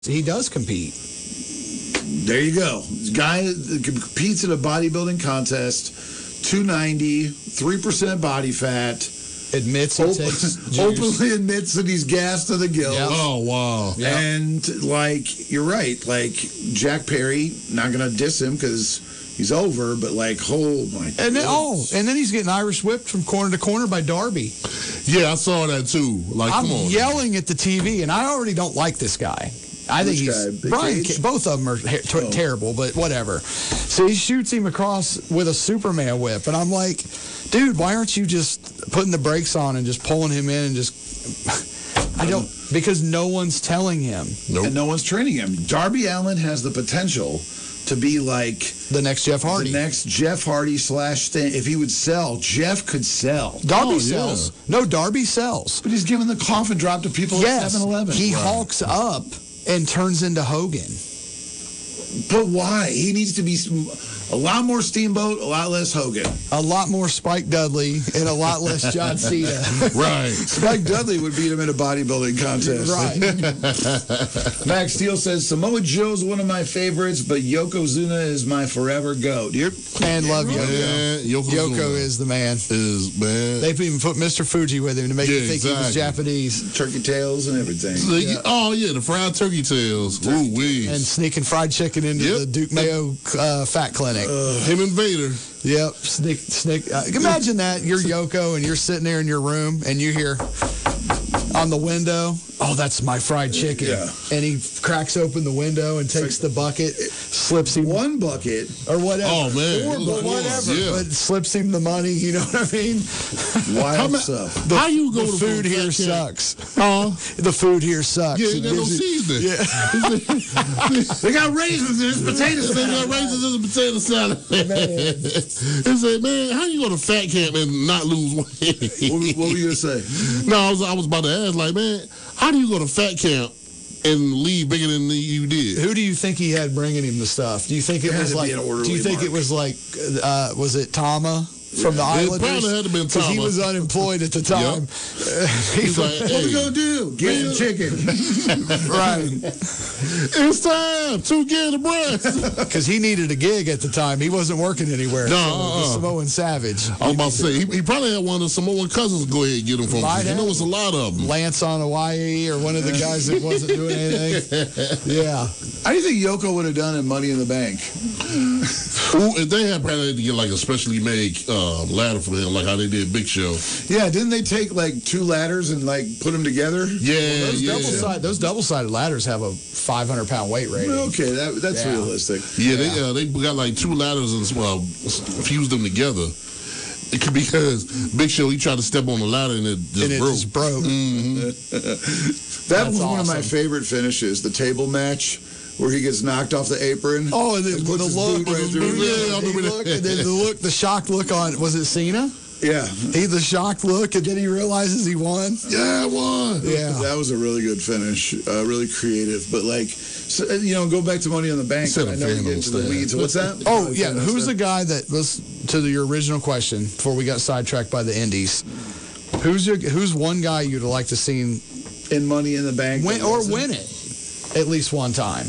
he does compete. There you go. Guy that competes in a bodybuilding contest, 290, 3% body fat. Admits he takes juice. Openly admits that he's gassed to the gills. Yep. Oh, wow. Yep. And, like, you're right. Like, Jack Perry, not going to diss him because he's over, but, like, oh, my And then, goodness. and then he's getting Irish whipped from corner to corner by Darby. Yeah, I saw that too. Like, I'm come on. yelling at the TV, and I already don't like this guy. I think Which he's guy? Big Brian. Cage? Both of them are terrible, but whatever. So he shoots him across with a Superman whip, and I'm like, dude, why aren't you just putting the brakes on and just pulling him in and just? I don't, because no one's telling him. Nope. And no one's training him. Darby Allin has the potential to be like The next Jeff Hardy. the next Jeff Hardy / Stan. If he would sell, Jeff could sell. Darby Oh, sells. yeah. No, Darby sells. But he's giving the coffin drop to people Yes, at 7-Eleven. he hulks up and turns into Hogan. But why? He needs to be a lot more Steamboat, a lot less Hogan. A lot more Spike Dudley and a lot less John Cena. Right. Spike Dudley would beat him in a bodybuilding contest. Right. Max Steele says, Samoa Joe's one of my favorites, but Yokozuna is my forever goat. Man, love Yoko. Man, Yoko is the man. man. They've even put Mr. Fuji with him to make you Yeah, think he was exactly. Japanese. Turkey tails and everything. Oh, yeah, the fried turkey tails. Ooh, wee. And sneaking fried chicken into Yep. the Duke Mayo fat clinic. Him and Vader. Yep. Sneak. Imagine that. You're Yoko and you're sitting there in your room and you hear on the window, oh, that's my fried chicken. Yeah. And he cracks open the window and takes the bucket, slips him One bucket. or whatever. Oh, man. Or but whatever. Yeah. But slips him the money, you know what I mean? Wild stuff. How you go The to food fat here camp? sucks. Huh? The food here sucks. Yeah, It you got no gives you- seasoning. Yeah. They got raisins in this potato They got raisins in the potato salad. He said, man, how you go to fat camp and not lose weight? What were you going to say? No, I was about to ask, like, man, how do you go to fat camp and leave bigger than you did? Who do you think he had bringing him the stuff? Do you think it It had was to be like? an orderly Do you think mark. it was like? Was it Tama from the It Islanders? probably had to been because he Tama. was unemployed at the time. He's like, What we hey, going to do? Get some chicken. Right, it's time to get a breast. because he needed a gig at the time. He wasn't working anywhere. No, the Samoan Savage. I was about to say, he probably had one of the Samoan cousins go ahead and get him from Might him. You know, have. it's a lot of them. Lance on Hawaii or one of the guys that wasn't doing anything. Yeah. How do you think Yoko would have done in Money in the Bank? Ooh, and they had probably had to get like a specially made ladder for him, like how they did Big Show. Yeah, didn't they take like two ladders and like put them together? Yeah, yeah. Those double-sided ladders have a 500-pound weight rating. Okay, that's Yeah. realistic. Yeah, they got like two ladders and fused them together. It could be because Big Show, he tried to step on the ladder and it just And it broke. just broke. That That's was one of my awesome. favorite finishes, the table match, where he gets knocked off the apron. Oh, and then And with puts the his look, boot right through. Yeah, I remember look, that. and then the shocked look on, was it Cena? Yeah. The shocked look, and then he realizes he won. Yeah, it was. Yeah. That was a really good finish, really creative. But like, so, go back to Money in the Bank. Said I a know we fan get on into the staff. weeds. What's that? Oh, yeah. Who's the guy that was, to your original question, before we got sidetracked by the Indies, who's one guy you'd like to see in Money in the Bank? win it at least one time?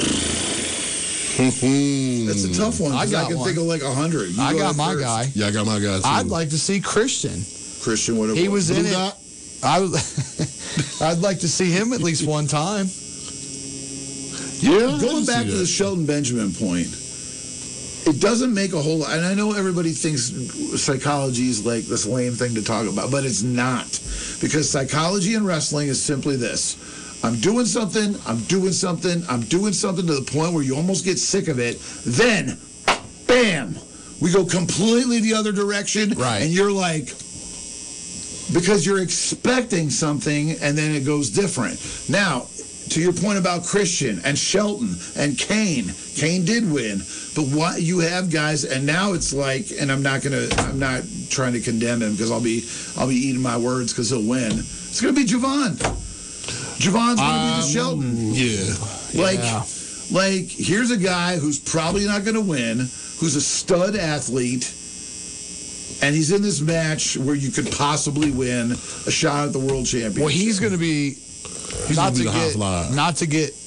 That's a tough one. I 'cause got can one. think of like 100. I got my guy. Yeah, I got my guy too. I'd like to see Christian. Christian would have. He was in Blue it. Dot? I'd like to see him at least one time. Yeah, I Going can back see to the that. Shelton Benjamin point, it doesn't make a whole lot. And I know everybody thinks psychology is like this lame thing to talk about, but it's not. Because psychology in wrestling is simply this. I'm doing something to the point where you almost get sick of it. Then, bam, we go completely the other direction. Right. And you're like, because you're expecting something and then it goes different. Now, to your point about Christian and Shelton and Kane did win, but what you have guys, and now it's like, and I'm not trying to condemn him because I'll be eating my words because he'll win. It's gonna be Javon. Javon's gonna be the Shelton. Yeah. Like here's a guy who's probably not gonna win, who's a stud athlete, and he's in this match where you could possibly win a shot at the world championship. Well, he's going to be He's not gonna be to the high get flyer. not to get